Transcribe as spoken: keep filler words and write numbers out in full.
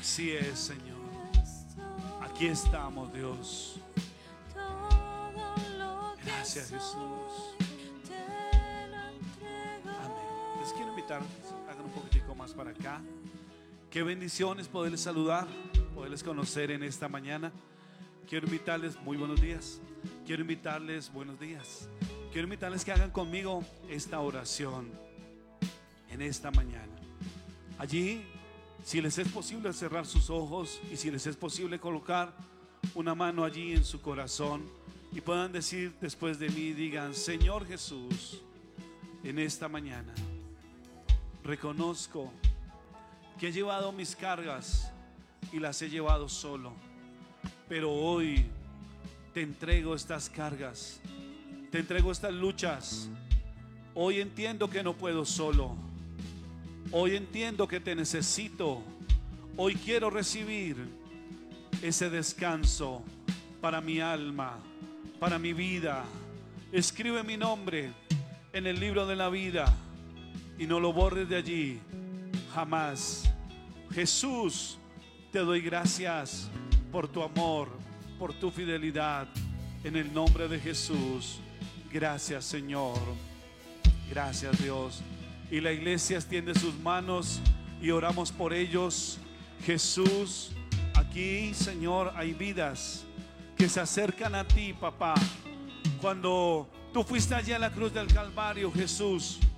Así es, Señor. Aquí estamos, Dios. Gracias, Jesús. Amén. Les quiero invitar, hagan un poquitico más para acá. Qué bendiciones poderles saludar, poderles conocer en esta mañana. Quiero invitarles, muy buenos días. Quiero invitarles, buenos días. Quiero invitarles que hagan conmigo esta oración en esta mañana. Allí, si les es posible cerrar sus ojos y si les es posible colocar una mano allí en su corazón y puedan decir después de mí, digan: Señor Jesús, en esta mañana reconozco que he llevado mis cargas y las he llevado solo, pero hoy te entrego estas cargas, te entrego estas luchas. Hoy entiendo que no puedo solo. Hoy entiendo que te necesito. Hoy quiero recibir ese descanso para mi alma, para mi vida. Escribe mi nombre en el libro de la vida y no lo borres de allí jamás. Jesús, te doy gracias por tu amor, por tu fidelidad. En el nombre de Jesús. Gracias, Señor. Gracias, Dios. Y la iglesia extiende sus manos y oramos por ellos. Jesús, aquí, Señor, hay vidas que se acercan a ti, papá. Cuando tú fuiste allá a la cruz del Calvario, Jesús,